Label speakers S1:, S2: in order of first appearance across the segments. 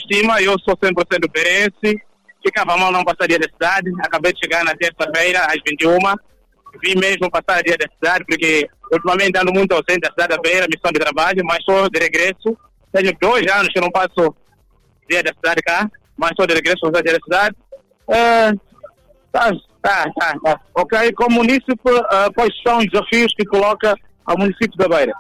S1: Estima, eu sou 100% beirense. Ficava mal não passar dia da cidade. Acabei de chegar na terça-feira, às 21. Vim mesmo passar dia da cidade, porque ultimamente ando muito ausente da cidade da Beira, missão de trabalho, mas estou de regresso. Tenho 2 anos que não passo dia da cidade cá, mas estou de regresso para dia da cidade. Tá. Ok, como município, quais são os desafios que coloca ao município da Beira?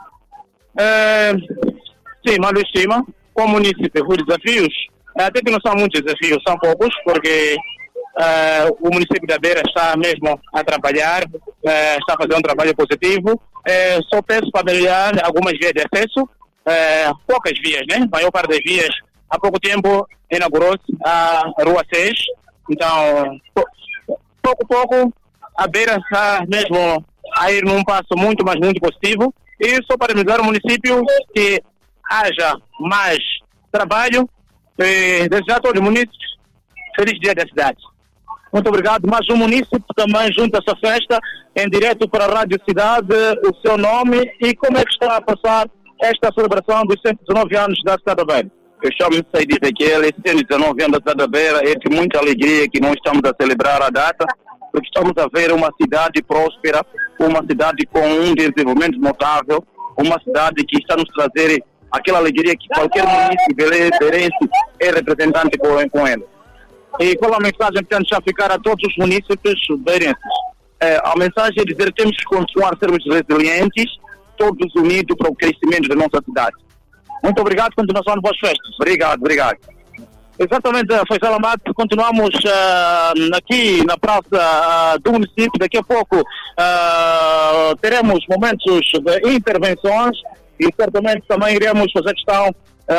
S1: Sim, Mário Estima, como município, os desafios, até que não são muitos desafios, são poucos, porque o município da Beira está mesmo a trabalhar, está a fazer um trabalho positivo. Só peço para melhorar algumas vias de acesso, poucas vias, né? A maior parte das vias, há pouco tempo inaugurou-se a Rua 6, então, pouco, a Beira está mesmo a ir num passo muito, mas muito positivo. E só para melhorar o município, que haja mais trabalho, desejar a todos os municípios feliz dia da cidade. Muito obrigado. Mais um município também junto a essa festa, em direto para a Rádio Cidade, o seu nome e como é que está a passar esta celebração dos 119 anos da cidade da Beira.
S2: Eu chamo-me Said Ezequiel, esse 119 anos da cidade da Beira, é de muita alegria que nós estamos a celebrar a data, porque estamos a ver uma cidade próspera, uma cidade com um desenvolvimento notável, uma cidade que está nos trazer aquela alegria que qualquer município beirense é representante com ele.
S1: E qual a mensagem que temos a ficar a todos os municípios beirenses?
S2: A mensagem é dizer que temos que continuar a sermos resilientes, todos unidos para o crescimento da nossa cidade.
S1: Muito obrigado, continuação de boas festas.
S2: Obrigado.
S1: Exatamente, Faisal Amado, continuamos aqui na praça do município. Daqui a pouco teremos momentos de intervenções e certamente também iremos fazer questão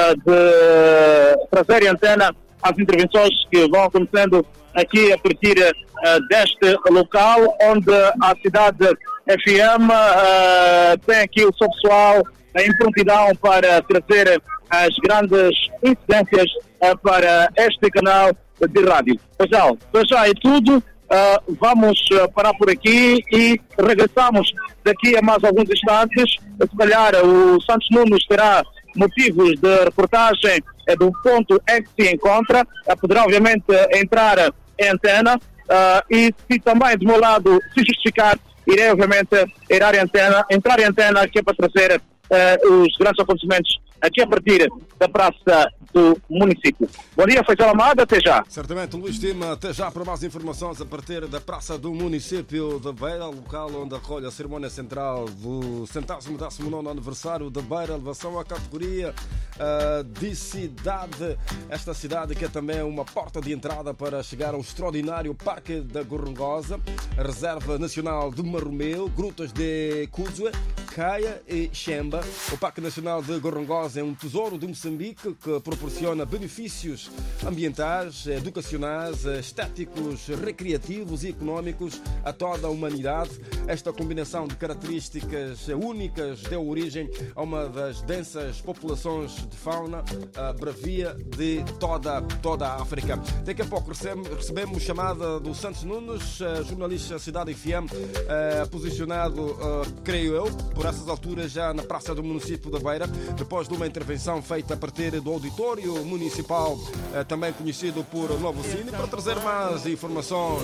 S1: de trazer em antena as intervenções que vão acontecendo aqui a partir deste local, onde a cidade FM tem aqui o seu pessoal em prontidão para trazer as grandes incidências para este canal de rádio. Pessoal, já é tudo. Vamos parar por aqui e regressamos daqui a mais alguns instantes. Se calhar o Santos Nunes terá motivos de reportagem do ponto em que se encontra. Poderá obviamente entrar em antena e se também do meu lado se justificar, irei obviamente entrar em antena que é para trazer os grandes acontecimentos aqui a partir da praça do município. Bom dia, Faisal Amado, até já.
S3: Certamente, Luís Estima, até já para mais informações a partir da praça do município de Beira, local onde acolhe a cerimónia central do 119º aniversário da Beira, elevação à categoria de cidade. Esta cidade que é também uma porta de entrada para chegar ao extraordinário Parque da Gorongosa, a Reserva Nacional de Marromeu, Grutas de Cuzue, Caia e Xemba. O Parque Nacional de Gorongosa é um tesouro de Moçambique que proporciona benefícios ambientais, educacionais, estéticos, recreativos e económicos a toda a humanidade. Esta combinação de características únicas deu origem a uma das densas populações de fauna bravia de toda a África. Daqui a pouco recebemos chamada do Santos Nunes, jornalista Cidade FM, posicionado, creio eu, por essas alturas já na praça do município da Beira, depois de uma intervenção feita a partir do auditório municipal, também conhecido por Novo Cine, para trazer mais informações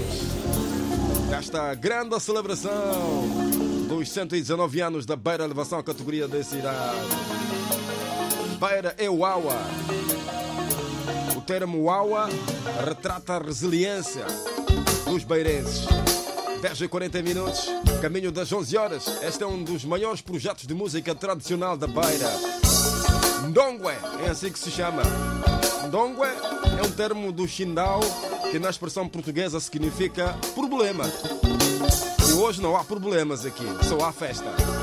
S3: desta grande celebração dos 119 anos da Beira, elevação à categoria de cidade. Beira é Uaua. O termo Uaua retrata a resiliência dos beirenses. 10h40, caminho das 11 horas. Este é um dos maiores projetos de música tradicional da Beira. Ndongwe, é assim que se chama. Ndongwe é um termo do Xindao que na expressão portuguesa significa problema. E hoje não há problemas aqui, só há festa.